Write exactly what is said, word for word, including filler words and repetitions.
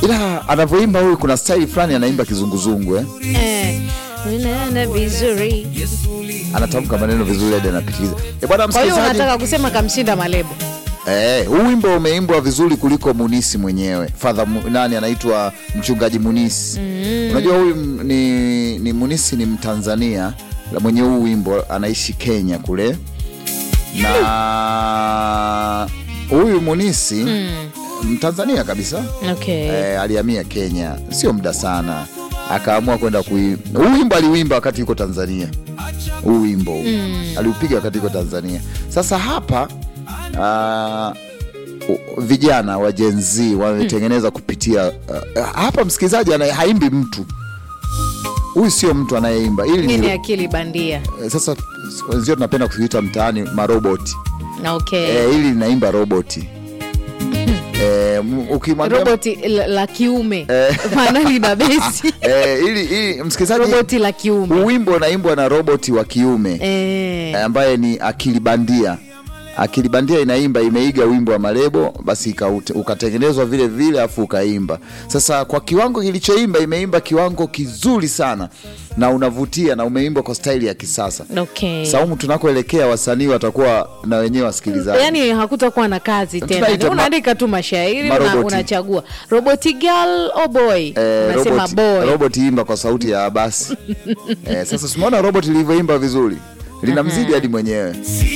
ila anavyoimba huyu kuna style fulani anaimba kizunguzungu eh. Eh. Unaona vizuri. Anatamka maneno vizuri hadi anapitiliza. Eh bwana msikilizaji. Kwa hiyo unataka kusema kamshinda Malebo. Eh, huu wimbo umeimbwa vizuri kuliko Munisi mwenyewe. Father nani anaitwa Mchungaji Munisi. Mm. Unajua huyu ni ni Munisi ni Mtanzania, la mwenye huu wimbo anaishi Kenya kule. Na huyu Munisi mm. Mtanzania kabisa. Okay. Eh, alihamia Kenya sio muda sana. Akaamua kwenda kuimba. Huu wimbo aliuimba wakati yuko Tanzania. Huu wimbo mm. aliupiga wakati yuko Tanzania. Sasa hapa Uh, vijana wa Gen Z wametengeneza kupitia uh, hapa msikilizaji haimbi mtu. Huyu sio mtu anayeimba. Ili ni akili bandia. Sasa wenzio tunapenda kuita mtaani maroboti. Okay. Eh, ili linaimba roboti. Eh, ukimwambia roboti la, la kiume eh. Maana lina besi. Eh, ili ili msikilizaji roboti la kiume. Wimbo unaimbwa na roboti wa kiume eh. ambaye ni akili bandia. Akili bandia inaimba, imeiga wimbo wa Malebo, basi ukatengenezwa vile vile afu ukaimba. Sasa kwa kiwango kilichoimba, imeimba kiwango kizuri sana na unavutia na umeimbwa kwa staili ya kisasa. Okay. Saumu tunakoelekea wasanii watakuwa na wenyewe wasikilizaji. Yaani hakutakuwa na kazi tena. Unaandika tu mashairi na unachagua. Roboti girl or boy? Eh, unasema robot, boy. Robot imba kwa sauti ya basi. eh, sasa umeona robot ilivyoimba vizuri. Linamzidi hadi mwenyewe.